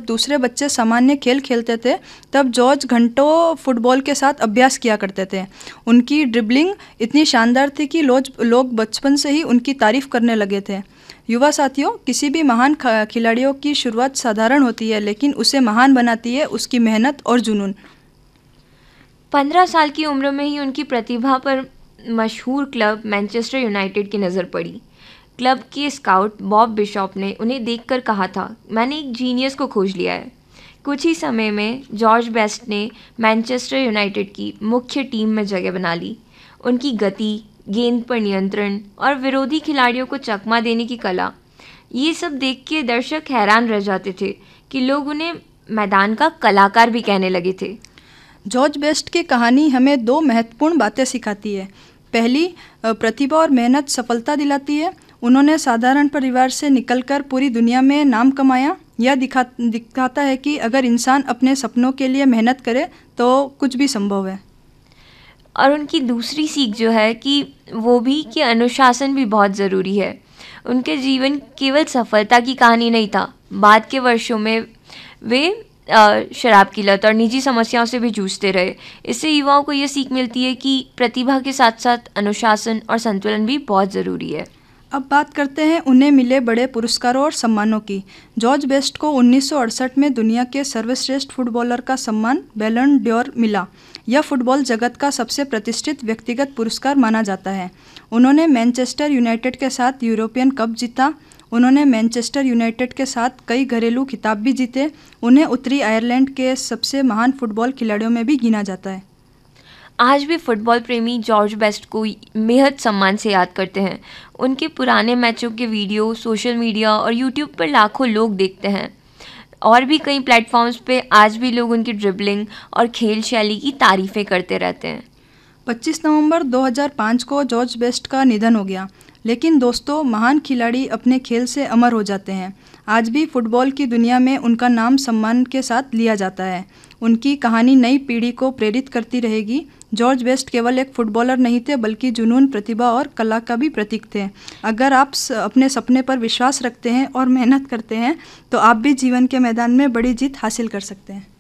दूसरे बच्चे सामान्य खेल खेलते थे, तब जॉर्ज घंटों फुटबॉल के साथ अभ्यास किया करते थे। उनकी ड्रिबलिंग इतनी शानदार थी कि लोग बचपन से ही उनकी तारीफ करने लगे थे। युवा साथियों, किसी भी महान खिलाड़ियों की शुरुआत साधारण होती है, लेकिन उसे महान बनाती है उसकी मेहनत और जुनून। 15 साल की उम्र में ही उनकी प्रतिभा पर मशहूर क्लब मैनचेस्टर यूनाइटेड की नज़र पड़ी। क्लब के स्काउट बॉब बिशॉप ने उन्हें देखकर कहा था, मैंने एक जीनियस को खोज लिया है। कुछ ही समय में जॉर्ज बेस्ट ने मैनचेस्टर यूनाइटेड की मुख्य टीम में जगह बना ली। उनकी गति, गेंद पर नियंत्रण और विरोधी खिलाड़ियों को चकमा देने की कला, ये सब देख के दर्शक हैरान रह जाते थे कि लोग उन्हें मैदान का कलाकार भी कहने लगे थे। जॉर्ज बेस्ट की कहानी हमें दो महत्वपूर्ण बातें सिखाती है। पहली, प्रतिभा और मेहनत सफलता दिलाती है। उन्होंने साधारण परिवार से निकलकर पूरी दुनिया में नाम कमाया। यह दिखाता है कि अगर इंसान अपने सपनों के लिए मेहनत करे तो कुछ भी संभव है। और उनकी दूसरी सीख जो है कि अनुशासन भी बहुत ज़रूरी है। उनके जीवन केवल सफलता की कहानी नहीं था। बाद के वर्षों में वे शराब की लत और निजी समस्याओं से भी जूझते रहे। इससे युवाओं को ये सीख मिलती है कि प्रतिभा के साथ साथ अनुशासन और संतुलन भी बहुत ज़रूरी है। अब बात करते हैं उन्हें मिले बड़े पुरस्कारों और सम्मानों की। जॉर्ज बेस्ट को 1968 में दुनिया के सर्वश्रेष्ठ फुटबॉलर का सम्मान बैलन ड'ओर मिला। यह फुटबॉल जगत का सबसे प्रतिष्ठित व्यक्तिगत पुरस्कार माना जाता है। उन्होंने मैनचेस्टर यूनाइटेड के साथ यूरोपियन कप जीता। उन्होंने मैनचेस्टर यूनाइटेड के साथ कई घरेलू खिताब भी जीते। उन्हें उत्तरी आयरलैंड के सबसे महान फुटबॉल खिलाड़ियों में भी गिना जाता है। आज भी फुटबॉल प्रेमी जॉर्ज बेस्ट को बेहद सम्मान से याद करते हैं। उनके पुराने मैचों के वीडियो सोशल मीडिया और यूट्यूब पर लाखों लोग देखते हैं। और भी कई प्लेटफॉर्म्स पे आज भी लोग उनकी ड्रिबलिंग और खेल शैली की तारीफ़ें करते रहते हैं। 25 नवंबर 2005 को जॉर्ज बेस्ट का निधन हो गया। लेकिन दोस्तों, महान खिलाड़ी अपने खेल से अमर हो जाते हैं। आज भी फुटबॉल की दुनिया में उनका नाम सम्मान के साथ लिया जाता है। उनकी कहानी नई पीढ़ी को प्रेरित करती रहेगी। जॉर्ज बेस्ट केवल एक फुटबॉलर नहीं थे, बल्कि जुनून, प्रतिभा और कला का भी प्रतीक थे। अगर आप अपने सपने पर विश्वास रखते हैं और मेहनत करते हैं तो आप भी जीवन के मैदान में बड़ी जीत हासिल कर सकते हैं।